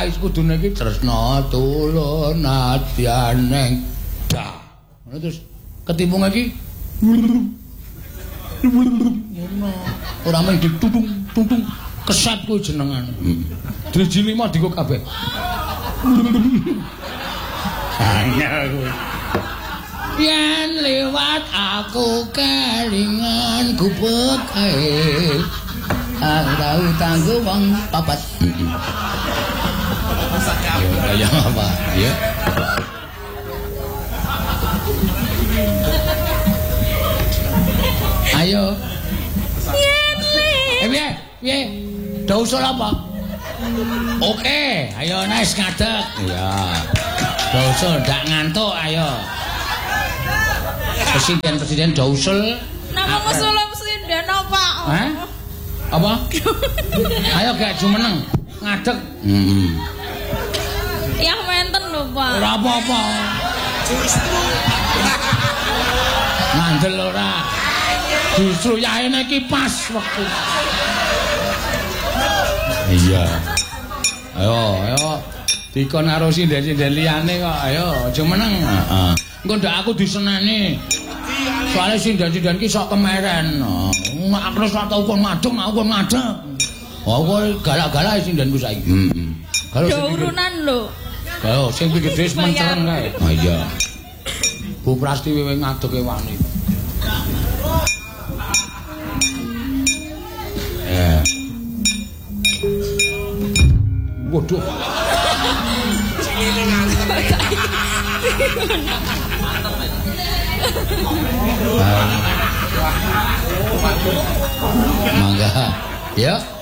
kudune iki tresna tulun adyaneng da. Ngono terus ketimbung iki ora mung ditutung kesat kuwi jenengan. Driji 5 dienggo kabeh. Anyar kuwi. Yen lewat aku kelingan gubek ae. Tau tanggo wong papat. Ya apa? Ya. Ayo. Piye? Da usul apa? Oke, ayo nice ngadeg. Iya. Da usul ndak ngantuk, ayo. Presiden da usul. Nama usul presiden apa? Hah? Apa? Ayo gak jumeneng ngadeg. Ya menten lho, Pak. Ora apa-apa. Ngandel ora. Justru yaene iki pas wektu. Iya. Ayo. Dikon karo sinden-sinden liyane kok. Ayo, aja meneng. Heeh. Engko ndak aku diseneni. Soale sinden-sinden ki sok kemeren. Aku terus ora tau kon madheng, aku kon madheng. Oh, kok galak-galak sindenku saiki. Kalau urunan lho. Kalau sing gede wis mencereng kae. Oh iya. Bu Prasti wewe ngadoke wani. Waduh. Mangga. Ya.